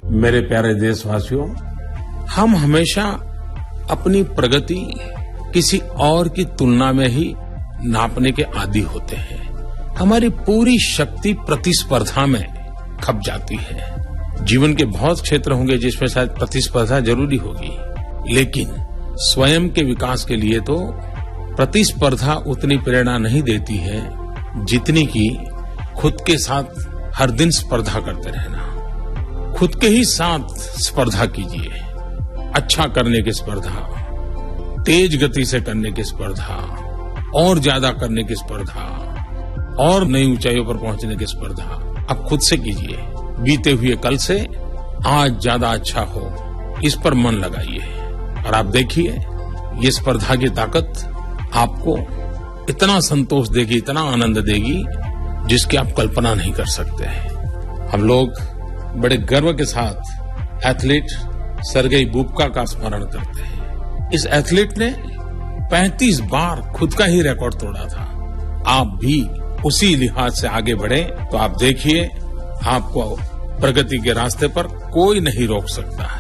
मेरे प्यारे देशवासियों, हम हमेशा अपनी प्रगति किसी और की तुलना में ही नापने के आदी होते हैं। हमारी पूरी शक्ति प्रतिस्पर्धा में खप जाती है। जीवन के बहुत क्षेत्र होंगे जिसमें शायद प्रतिस्पर्धा जरूरी होगी, लेकिन स्वयं के विकास के लिए तो प्रतिस्पर्धा उतनी प्रेरणा नहीं देती है जितनी कि खुद के साथ हर दिन स्पर्धा करते रहना। खुद के ही साथ स्पर्धा कीजिए। अच्छा करने की स्पर्धा, तेज गति से करने की स्पर्धा, और ज्यादा करने की स्पर्धा, और नई ऊंचाइयों पर पहुंचने की स्पर्धा अब खुद से कीजिए। बीते हुए कल से आज ज्यादा अच्छा हो, इस पर मन लगाइए और आप देखिए ये स्पर्धा की ताकत आपको इतना संतोष देगी, इतना आनंद देगी जिसकी आप कल्पना नहीं कर सकते हैं। हम लोग बड़े गर्व के साथ एथलीट सर्गेई बुबका का स्मरण करते हैं। इस एथलीट ने 35 बार खुद का ही रिकॉर्ड तोड़ा था। आप भी उसी लिहाज से आगे बढ़े तो आप देखिए आपको प्रगति के रास्ते पर कोई नहीं रोक सकता है।